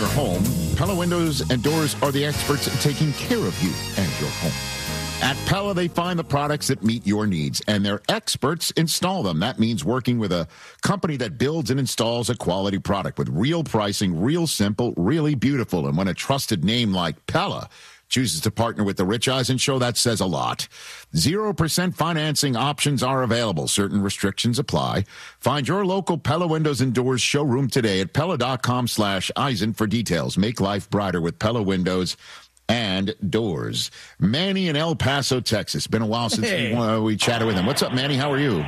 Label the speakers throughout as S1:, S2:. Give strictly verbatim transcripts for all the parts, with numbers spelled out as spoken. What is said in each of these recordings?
S1: home, Pella Windows and Doors are the experts at taking care of you and your home. At Pella, they find the products that meet your needs, and their experts install them. That means working with a company that builds and installs a quality product with real pricing, real simple, really beautiful. And when a trusted name like Pella chooses to partner with the Rich Eisen Show, that says a lot. Zero percent financing options are available. Certain restrictions apply. Find your local Pella Windows and Doors showroom today at Pella.com slash Eisen for details. Make life brighter with Pella Windows and Doors. Manny in El Paso, Texas. Been a while since hey. we, uh, we chatted with him. What's up, Manny? How are you?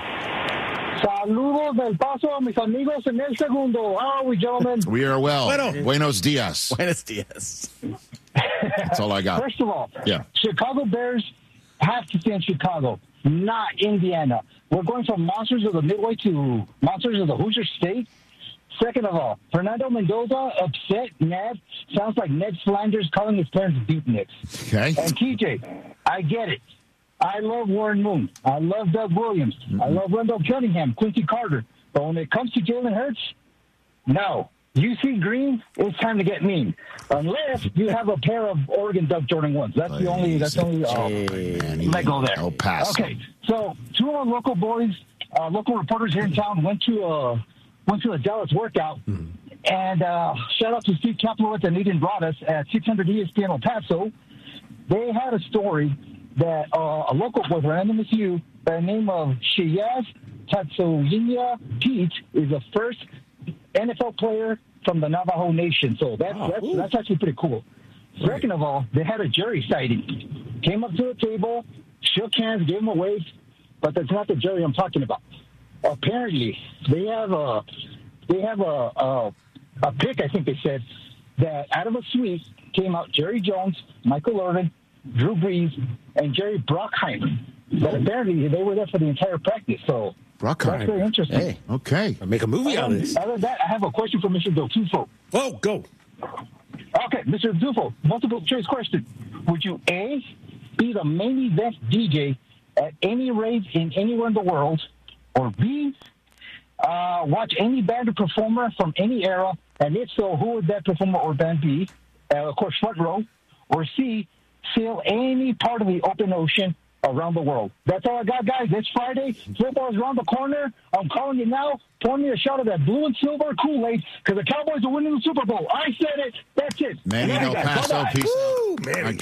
S2: Saludos del Paso, mis amigos en el segundo. How are we, gentlemen?
S1: We are well.
S3: Bueno.
S1: Buenos dias.
S3: Buenos dias.
S1: That's all I got.
S2: First of all,
S1: yeah.
S2: Chicago Bears have to stay in Chicago, not Indiana. We're going from Monsters of the Midway to Monsters of the Hoosier State. Second of all, Fernando Mendoza, upset, mad, sounds like Ned Flanders calling his parents beatniks.
S1: Okay.
S2: And T J, I get it. I love Warren Moon. I love Doug Williams. Mm-hmm. I love Wendell Cunningham, Quincy Carter. But when it comes to Jalen Hurts, no. You see green, it's time to get mean. Unless you have a pair of Oregon Duck Jordan ones. That's the only, that's the only, oh, you might go there.
S1: El Paso.
S2: Okay, so two of our local boys, uh, local reporters here in town went to a, went to a Dallas workout. Mm-hmm. And uh, shout out to Steve Kaplowitz and Eden Broaddus at six hundred E S P N El Paso. They had a story that uh, a local boy from M S U by the name of Sheyaz Tatsuyinya Pete is the first N F L player from the Navajo Nation. So that's, oh, that's, that's actually pretty cool. Right. Second of all, they had a jury sighting. Came up to the table, shook hands, gave him a wave, but that's not the jury I'm talking about. Apparently, they have a they have a a, a pick, I think they said, that out of a suite came out Jerry Jones, Michael Irvin, Drew Brees, and Jerry Bruckheimer. But apparently, they were there for the entire practice. So that's very interesting.
S1: Hey, okay.
S3: I'll make a movie
S2: um,
S3: out of this.
S2: Other than that, I have a question for Mister Del Tufo.
S3: Oh, go.
S2: Okay, Mister Tufo, multiple choice question. Would you, A, be the main event D J at any rave in anywhere in the world, or B, uh, watch any band or performer from any era, and if so, who would that performer or band be? Uh, of course, front row. Or C, sail any part of the open ocean around the world. That's all I got, guys. It's Friday. Football's around the corner. I'm calling you now. Pour me a shot of that blue and silver Kool-Aid because the Cowboys are winning the Super Bowl. I said it. That's it.
S1: Manny El Paso, peace.
S3: Woo, Manny.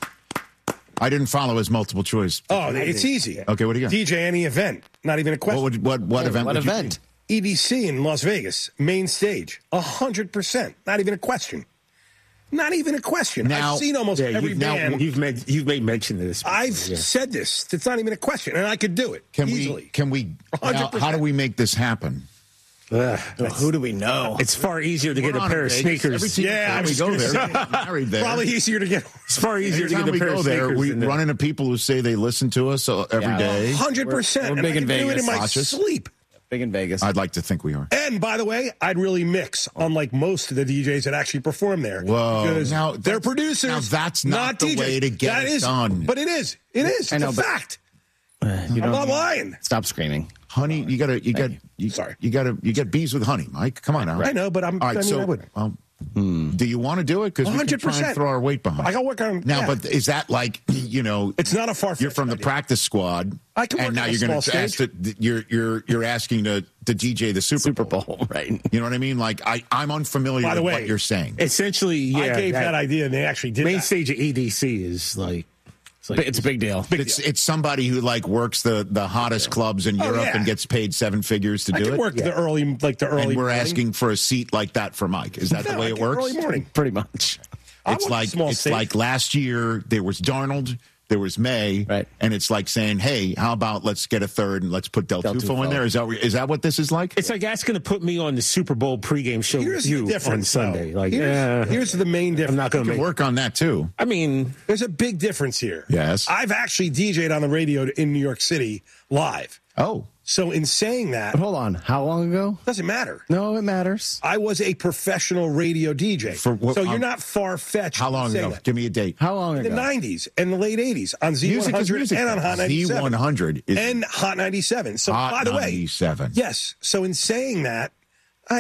S1: I didn't follow his multiple choice.
S3: Oh, it's easy.
S1: Okay, what do you got?
S3: D J any event. Not even a question.
S1: What would, what, what
S4: hey,
S1: event
S4: What
S1: would
S4: event?
S1: You
S3: E D C in Las Vegas, main stage, one hundred percent. Not even a question. Not even a question.
S1: Now,
S3: I've seen almost
S5: yeah,
S3: every
S5: you've, now,
S3: band.
S5: You've made you've made mention of this. Before,
S3: I've
S5: yeah.
S3: said this. It's not even a question, and I could do it
S1: Can
S3: easily.
S1: we? Can we? Now, how do we make this happen?
S5: Ugh,
S4: Well, who do we know?
S5: It's far easier to
S1: We're
S5: get a
S1: on
S5: pair of
S1: Vegas.
S5: sneakers.
S1: Every single
S3: Yeah,
S1: time
S3: I
S1: we
S3: was
S1: go
S3: gonna
S1: there.
S3: say.
S1: we get married there.
S3: Probably easier to get.
S5: It's far easier
S1: Every
S5: to
S1: time
S5: get a
S1: we
S5: pair
S1: go
S5: of
S1: there,
S5: sneakers.
S1: we
S5: than
S1: run into people who say they listen to us uh, every
S4: Yeah.
S1: day.
S3: one hundred percent.
S4: We're- we're
S3: and
S4: big
S3: I
S4: in
S3: can do it
S4: Vegas.
S3: in my
S1: Cautious.
S3: sleep.
S4: Big in Vegas.
S1: I'd like to think we are.
S3: And by the way, I'd really mix, unlike most of the D Js that actually perform there.
S1: Whoa.
S3: Because
S1: Now,
S3: they're
S1: that's-
S3: producers.
S1: now that's not the
S3: D Js.
S1: way to get
S3: That
S1: it
S3: is-
S1: done.
S3: But it is. It is. It's
S4: I know,
S3: a
S4: but-
S3: fact.
S4: you
S3: I'm
S4: don't-
S3: not lying.
S4: Stop screaming.
S1: Honey, you gotta, you got, you,
S3: Sorry.
S1: you gotta, you get bees with honey, Mike. Come on now.
S3: I know, but I'm.
S1: All right,
S3: I mean,
S1: so,
S3: I would.
S1: well, do you want to do it? Because we can try and
S3: one hundred percent.
S1: throw our weight behind.
S3: I got to work on
S1: now,
S3: yeah.
S1: but is that like you know?
S3: It's not a far.
S1: You're from the practice squad,
S3: I can work
S1: and now
S3: on a
S1: you're going
S3: small
S1: to ask.
S3: stage.
S1: The, you're you're you're asking to to D J the Super,
S4: Super Bowl, right?
S1: You know what I mean? Like I, I'm unfamiliar
S3: By the
S1: with
S3: way,
S1: what you're saying.
S5: Essentially, yeah.
S3: I gave that, idea, and they actually did.
S5: Main
S3: that.
S5: stage of E D C is like it's, like,
S4: It's a big deal.
S1: But it's it's somebody who like works the, the hottest clubs in
S3: Oh,
S1: Europe
S3: yeah.
S1: and gets paid seven figures to
S3: I
S1: do
S3: can
S1: it.
S3: work the early, like the early.
S1: and we're
S3: morning.
S1: asking for a seat like that for Mike. Is that
S3: No,
S1: the way
S3: I
S1: it
S3: can
S1: works?
S3: Early morning.
S4: Pretty much.
S3: I
S1: It's
S3: want
S1: like
S3: small
S1: it's
S3: stage.
S1: like last year there was Darnold, there was May,
S4: Right.
S1: and it's like saying, "Hey, how about let's get a third and let's put Del,
S4: Del
S1: Tufo in
S4: Tufo.
S1: there?" Is that is that what this is like?
S5: it's like asking to put me on the Super Bowl pregame show
S3: Here's
S5: with you
S3: the difference
S5: on Sunday.
S3: though.
S5: Like,
S3: here's,
S5: eh,
S3: here's the main difference.
S5: I'm not going
S1: You
S5: to
S1: can
S5: make.
S1: work on that too.
S5: I mean,
S3: There's a big difference here.
S1: Yes.
S3: I've actually D J'd on the radio in New York City live.
S1: Oh,
S3: So in saying that,
S4: But hold on. How long ago?
S3: doesn't matter.
S4: No, it matters.
S3: I was a professional radio D J.
S1: For what-
S3: so you're
S1: um,
S3: not far fetched.
S1: how long ago? Give me a date.
S4: How long
S3: In the
S4: ago?
S3: nineties and the late eighties on Z one
S1: Music is
S3: hundred
S1: music.
S3: and on Hot
S1: Z
S3: ninety-seven.
S1: one hundred is
S3: and Hot ninety-seven. So
S1: Hot
S3: by the way,
S1: ninety-seven.
S3: yes. So in saying that, I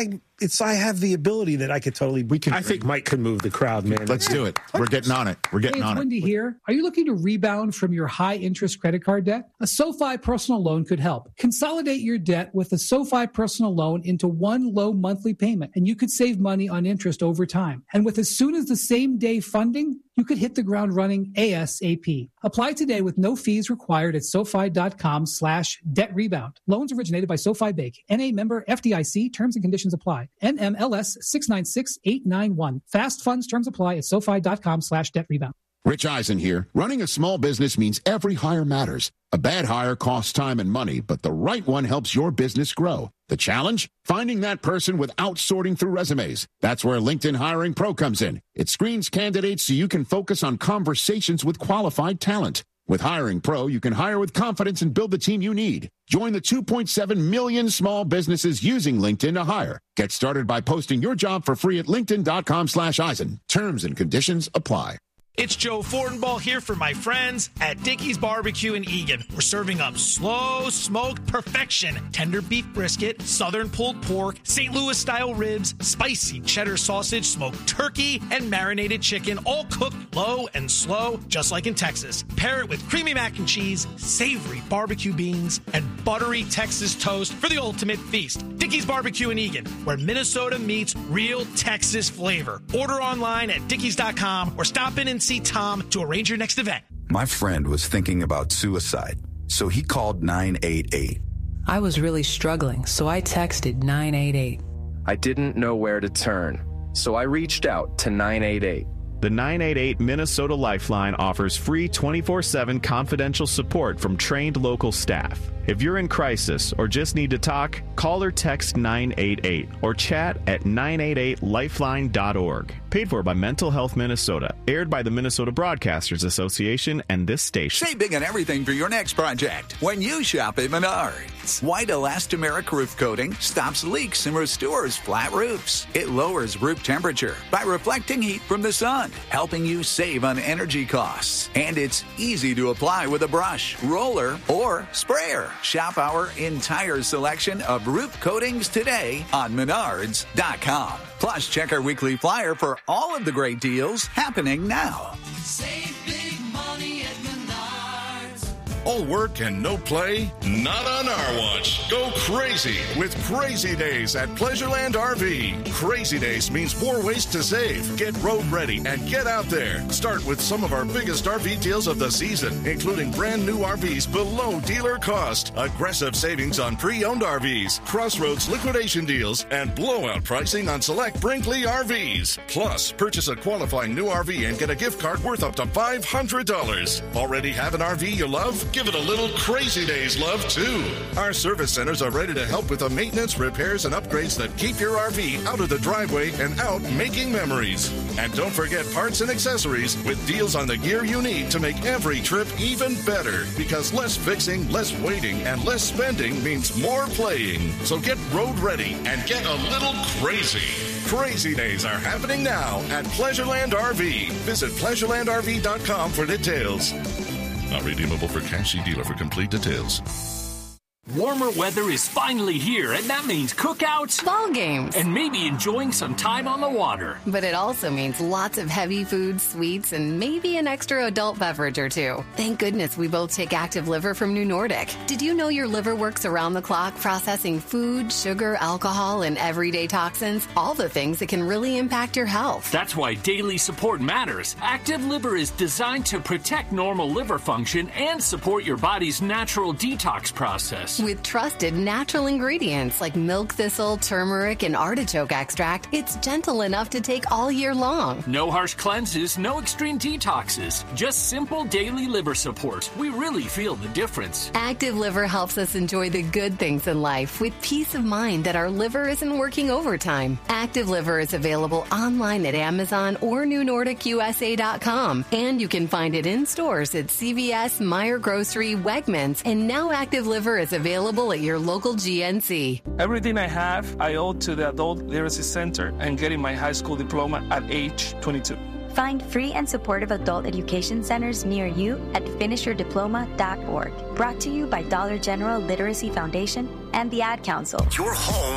S3: it's I have the ability that I could totally.
S1: We can.
S5: I think Mike could move the crowd, man.
S1: Let's do it. We're getting on it. We're
S6: Hey,
S1: getting
S6: it's
S1: on
S6: Wendy
S1: it.
S6: here. Are you looking to rebound from your high-interest credit card debt? A SoFi personal loan could help. Consolidate your debt with a SoFi personal loan into one low monthly payment, and you could save money on interest over time. And with as soon as the same day funding, you could hit the ground running ASAP. Apply today with no fees required at SoFi.com slash debt rebound. Loans originated by SoFi Bank. N A member F D I C. Terms and conditions apply. N M L S six nine six eight nine one. Fast funds terms apply at SoFi.com slash debt rebound.
S1: Rich Eisen here. Running a small business means every hire matters. A bad hire costs time and money, but the right one helps your business grow. The challenge? Finding that person without sorting through resumes. That's where LinkedIn Hiring Pro comes in. It screens candidates so you can focus on conversations with qualified talent. With Hiring Pro, you can hire with confidence and build the team you need. Join the two point seven million small businesses using LinkedIn to hire. Get started by posting your job for free at linkedin.com slash Eisen. Terms and conditions apply.
S7: It's Joe Fortenbaugh here for my friends at Dickey's Barbecue in Eagan. We're serving up slow smoked perfection, tender beef brisket, southern pulled pork, Saint Louis style ribs, spicy cheddar sausage, smoked turkey, and marinated chicken, all cooked low and slow, just like in Texas. Pair it with creamy mac and cheese, savory barbecue beans, and buttery Texas toast for the ultimate feast. Dickey's Barbecue in Eagan, where Minnesota meets real Texas flavor. Order online at dickeys dot com or stop in and see Tom to arrange your next event.
S8: My friend was thinking about suicide, so he called nine eight eight.
S9: I was really struggling, so I texted nine eight eight.
S10: I didn't know where to turn, so I reached out to nine eight eight.
S11: The nine eight eight Minnesota Lifeline offers free twenty-four seven confidential support from trained local staff. If you're in crisis or just need to talk, call or text nine eight eight or chat at nine eight eight lifeline dot org. Paid for by Mental Health Minnesota. Aired by the Minnesota Broadcasters Association and this station.
S12: Save big on everything for your next project when you shop at Menards. White elastomeric roof coating stops leaks and restores flat roofs. It lowers roof temperature by reflecting heat from the sun, helping you save on energy costs. And it's easy to apply with a brush, roller, or sprayer. Shop our entire selection of roof coatings today on menards dot com. Plus, check our weekly flyer for all of the great deals happening now.
S13: Save big money at Menards.
S14: All work and no play? Not on our watch. Go crazy with Crazy Days at Pleasureland R V. Crazy Days means more ways to save. Get road ready and get out there. Start with some of our biggest R V deals of the season, including brand new R Vs below dealer cost, aggressive savings on pre-owned R Vs, Crossroads liquidation deals, and blowout pricing on select Brinkley R Vs. Plus, purchase a qualifying new R V and get a gift card worth up to five hundred dollars. Already have an R V you love? Give it a little Crazy Days love, too. Our service centers are ready to help with the maintenance, repairs, and upgrades that keep your R V out of the driveway and out making memories. And don't forget parts and accessories with deals on the gear you need to make every trip even better. Because less fixing, less waiting, and less spending means more playing. So get road ready and get a little crazy. Crazy Days are happening now at Pleasureland R V. Visit pleasureland r v dot com for details. Not redeemable for cash. See dealer for complete details.
S15: Warmer weather is finally here, and that means cookouts,
S16: ball games,
S15: and maybe enjoying some time on the water.
S16: But it also means lots of heavy foods, sweets, and maybe an extra adult beverage or two. Thank goodness we both take Active Liver from New Nordic. Did you know your liver works around the clock processing food, sugar, alcohol, and everyday toxins? All the things that can really impact your health.
S15: That's why daily support matters. Active Liver is designed to protect normal liver function and support your body's natural detox process.
S16: With trusted natural ingredients like milk thistle, turmeric, and artichoke extract, it's gentle enough to take all year long.
S15: No harsh cleanses, no extreme detoxes, just simple daily liver support. We really feel the difference.
S16: Active Liver helps us enjoy the good things in life with peace of mind that our liver isn't working overtime. Active Liver is available online at Amazon or new nordic u s a dot com, and you can find it in stores at C V S, Meijer Grocery, Wegmans, and now Active Liver is available Available at your local G N C.
S17: Everything I have, I owe to the Adult Literacy Center and getting my high school diploma at age twenty-two.
S18: Find free and supportive adult education centers near you at finish your diploma dot org. Brought to you by Dollar General Literacy Foundation and the Ad Council.
S19: Your home